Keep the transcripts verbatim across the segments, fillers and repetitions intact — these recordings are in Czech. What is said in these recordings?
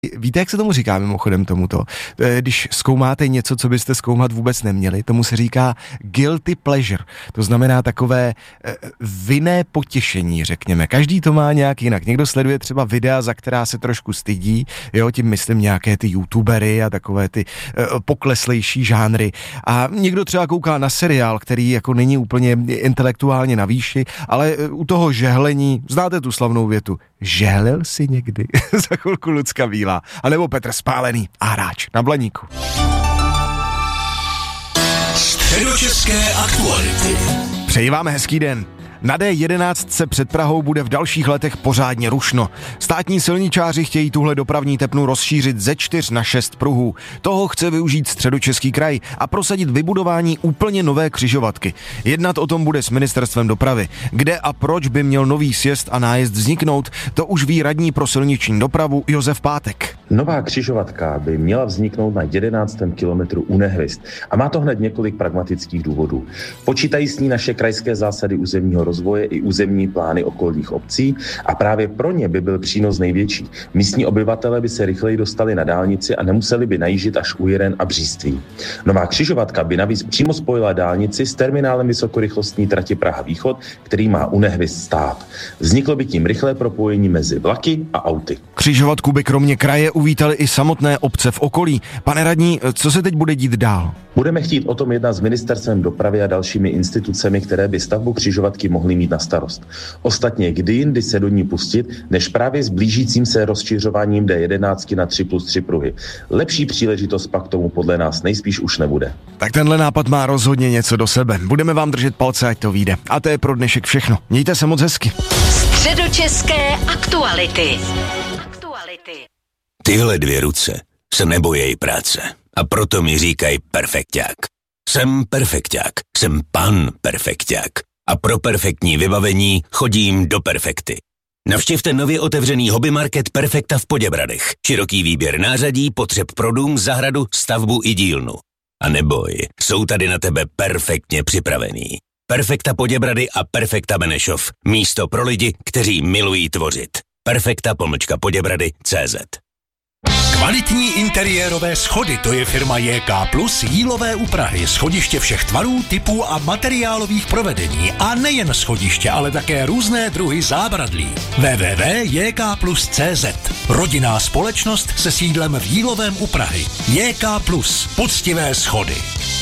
Víte, jak se tomu říká mimochodem tomuto? Když zkoumáte něco, co byste zkoumat vůbec neměli, tomu se říká guilty pleasure. To znamená takové vinné potěšení, řekněme. Každý to má nějak jinak. Někdo sleduje třeba videa, za která se trošku stydí, jo, tím myslím nějaké ty youtubery a takové ty pokleslejší žánry. A někdo třeba kouká na seriál, který jako není úplně intelektuálně na výši, ale u toho žehlení, znáte tu slavnou větu, žehlil si někdy? Za chvilku Lucka Bílá. A nebo Petr Spálený a hráč na Blaníku. Středočeské aktuality. Přeji vám hezký den. Na D jedenáct se před Prahou bude v dalších letech pořádně rušno. Státní silničáři chtějí tuhle dopravní tepnu rozšířit ze čtyř na šest pruhů. Toho chce využít Středočeský kraj a prosadit vybudování úplně nové křižovatky. Jednat o tom bude s ministerstvem dopravy. Kde a proč by měl nový sjezd a nájezd vzniknout, to už ví radní pro silniční dopravu Josef Pátek. Nová křižovatka by měla vzniknout na jedenáctém kilometru u Nehvězd a má to hned několik pragmatických důvodů. Počítají s ní naše krajské zásady územního rozvoje i územní plány okolních obcí a právě pro ně by byl přínos největší. Místní obyvatelé by se rychleji dostali na dálnici a nemuseli by najíždět až u Jiren a Bříství. Nová křižovatka by navíc přímo spojila dálnici s terminálem vysokorychlostní trati Praha-Východ, který má u Nehvězd stát. Vzniklo by tím rychlé propojení mezi vlaky a auty. Křižovatku by kromě kraje uvítali i samotné obce v okolí. Pane radní, co se teď bude dít dál? Budeme chtít o tom jednat s ministerstvem dopravy a dalšími institucemi, které by stavbu křižovatky mohly mít na starost. Ostatně, kdy jindy se do ní pustit, než právě s blížícím se rozšiřováním D jedenáct na tři plus tři pruhy. Lepší příležitost pak tomu podle nás nejspíš už nebude. Tak tenhle nápad má rozhodně něco do sebe. Budeme vám držet palce, ať to vyjde. A to je pro dnešek všechno. Mějte se moc hezky. Středočeské aktuality. Aktuality. Tyhle dvě ruce se nebojí práce a proto mi říkají perfekťák. Jsem perfekťák, jsem pan perfekťák a pro perfektní vybavení chodím do Perfekty. Navštivte nově otevřený hobby market Perfekta v Poděbradech. Široký výběr nářadí, potřeb pro dům, zahradu, stavbu i dílnu. A neboj, jsou tady na tebe perfektně připravený. Perfekta Poděbrady a Perfekta Benešov. Místo pro lidi, kteří milují tvořit. Perfekta pomlčka Poděbrady tečka cé zet. Kvalitní interiérové schody, to je firma J K Plus Jílové u Prahy. Schodiště všech tvarů, typů a materiálových provedení. A nejen schodiště, ale také různé druhy zábradlí. w w w tečka j k plus tečka cé zet. Rodinná společnost se sídlem v Jílovém u Prahy. J K Plus. Poctivé schody.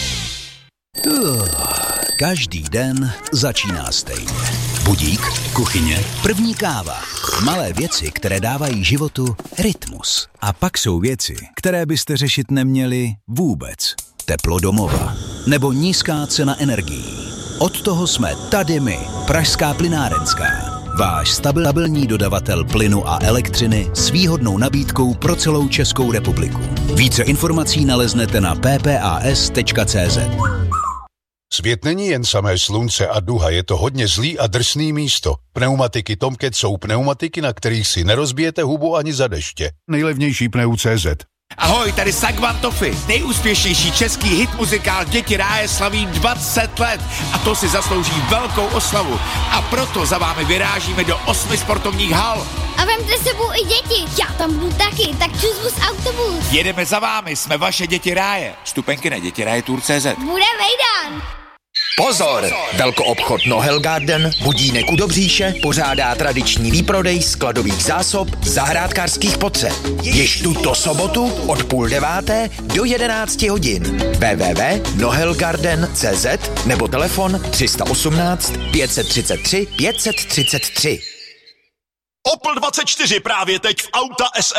Uh, každý den začíná stejně. Budík, kuchyně, první káva. Malé věci, které dávají životu rytmus. A pak jsou věci, které byste řešit neměli vůbec. Teplo domova. Nebo nízká cena energií. Od toho jsme tady my, Pražská plynárenská. Váš stabilní dodavatel plynu a elektřiny s výhodnou nabídkou pro celou Českou republiku. Více informací naleznete na p p a s tečka cé zet. Svět není jen samé slunce a duha, je to hodně zlý a drsný místo. Pneumatiky Tomcat jsou pneumatiky, na kterých si nerozbijete hubu ani za deště. Nejlevnější pneu tečka cé zet. Ahoj, tady Sagvan Toffy. Nejúspěšnější český hit muzikál Děti ráje slaví dvacet let a to si zaslouží velkou oslavu. A proto za vámi vyrážíme do osmi sportovních hal. A vemte s sebou i děti. Já tam budu taky, tak čus bus autobus. Jedeme za vámi, jsme vaše Děti ráje. Vstupenky na dětiraje tour tečka cé zet. Bude vejdan. Pozor! Velkoobchod Nohel Garden, Budínek u Dobříše, pořádá tradiční výprodej skladových zásob zahrádkářských potřeb. Již tuto sobotu od půl deváté do jedenácti hodin. w w w tečka nohel garden tečka cé zet nebo telefon tři osmnáct pět tři tři pět tři tři. Opel dvacet čtyři právě teď v Auta es